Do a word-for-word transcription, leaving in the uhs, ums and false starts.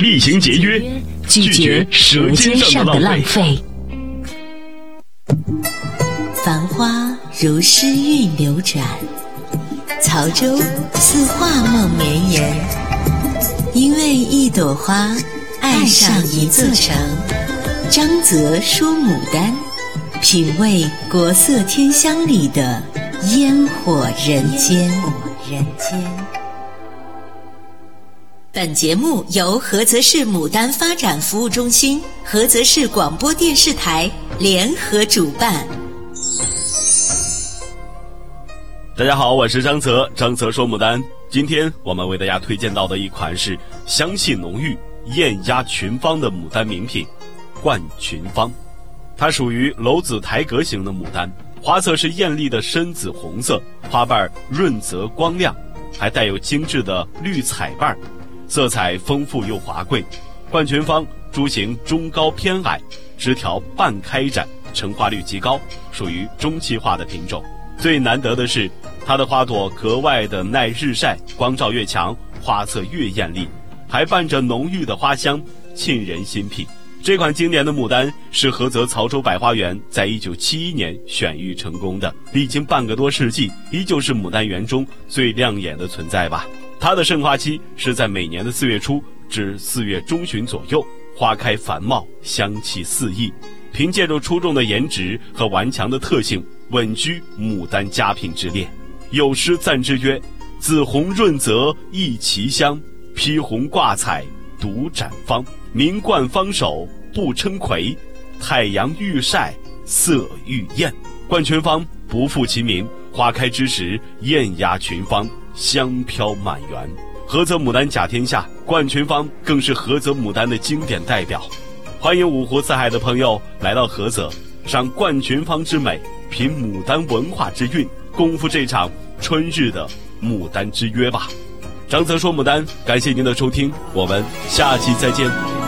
厉行节约，拒绝舌尖上的浪费。 繁花如诗韵流转，曹州似画梦绵延。因为一朵花，爱上一座城。张择说牡丹，品味国色天香里的烟火人间。人间。本节目由菏泽市牡丹发展服务中心、菏泽市广播电视台联合主办。 大家好，我是张泽，张泽说牡丹。今天我们为大家推荐到的一款是香气浓郁、艳压群芳的牡丹名品冠群芳。它属于楼子台阁型的牡丹，花色是艳丽的深紫红色，花瓣润泽光亮，还带有精致的绿彩瓣，色彩丰富又华贵。冠群芳株型中高偏矮，枝条半开展，成花率极高，属于中期花的品种。最难得的是它的花朵格外的耐日晒，光照越强，花色越艳丽，还伴着浓郁的花香，沁人心脾。这款经典的牡丹是菏泽曹州百花园在一九七一年选育成功的，历经半个多世纪，依旧是牡丹园中最亮眼的存在吧。它的盛花期是在每年的四月初至四月中旬左右，花开繁茂，香气四溢，凭借着出众的颜值和顽强的特性，稳居牡丹佳品之列。有诗赞之曰：紫红润泽一奇香，披红挂彩独展芳。名冠芳手不称魁，太阳欲晒色欲艳。冠群芳不负其名，花开之时艳压群芳，香飘满园。菏泽牡丹甲天下，冠群芳更是菏泽牡丹的经典代表。欢迎五湖四海的朋友来到菏泽，赏冠群芳之美，品牡丹文化之韵，共赴这场春日的牡丹之约吧。张泽说牡丹，感谢您的收听，我们下期再见。